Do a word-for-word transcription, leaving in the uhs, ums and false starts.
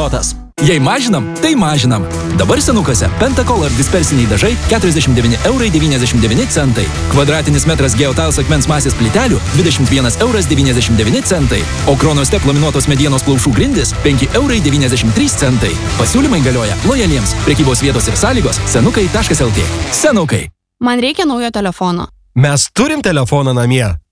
naudotas. Jei mažinam, tai mažinam. Dabar senukose Pentacolor dispersiniai dažai keturiasdešimt devyni eurai devyniasdešimt devyni centai. Kvadratinis metras Geotiles akmens masės plytelių dvidešimt vienas euras devyniasdešimt devyni centai. O Chronostep laminuotos medienos plaušų grindys penki eurai devyniasdešimt trys centai. Pasiūlymai galioja lojaliems. Prekybos vietos ir sąlygos senukai taškas lt. Senukai. Man reikia naujo telefono. Mes turim telefoną namie.